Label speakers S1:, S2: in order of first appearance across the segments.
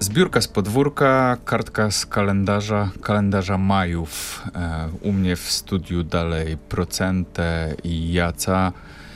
S1: Zbiórka z podwórka, kartka z kalendarza majów. U mnie w studiu dalej Procentę i Jaca.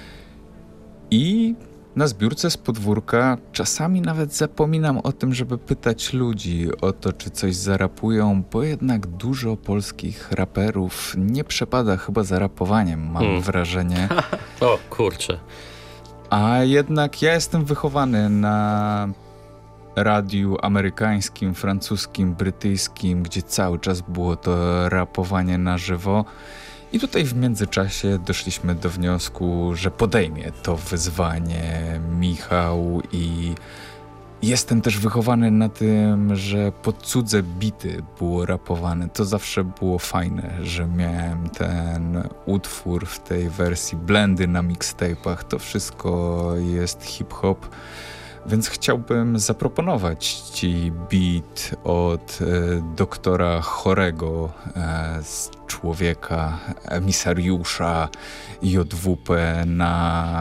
S1: I na zbiórce z podwórka czasami nawet zapominam o tym, żeby pytać ludzi o to, czy coś zarapują, bo jednak dużo polskich raperów nie przepada chyba za rapowaniem, mam wrażenie.
S2: O kurczę.
S1: A jednak ja jestem wychowany na radiu amerykańskim, francuskim, brytyjskim, gdzie cały czas było to rapowanie na żywo. I tutaj w międzyczasie doszliśmy do wniosku, że podejmie to wyzwanie Michał i jestem też wychowany na tym, że pod cudze bity było rapowane. To zawsze było fajne, że miałem ten utwór w tej wersji blendy na mixtape'ach. To wszystko jest hip-hop. Więc chciałbym zaproponować ci beat od doktora chorego, z człowieka, emisariusza JWP na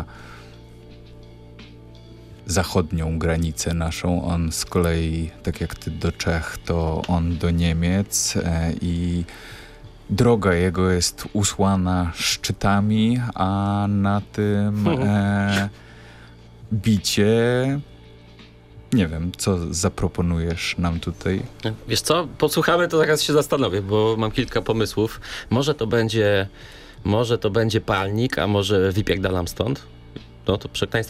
S1: zachodnią granicę naszą. On z kolei, tak jak ty do Czech, to on do Niemiec i droga jego jest usłana szczytami, a na tym bicie nie wiem, co zaproponujesz nam tutaj?
S2: Wiesz co, posłuchamy, to zaraz się zastanowię, bo mam kilka pomysłów. Może to będzie palnik, a może wypierdalam stąd. No to przekleństwo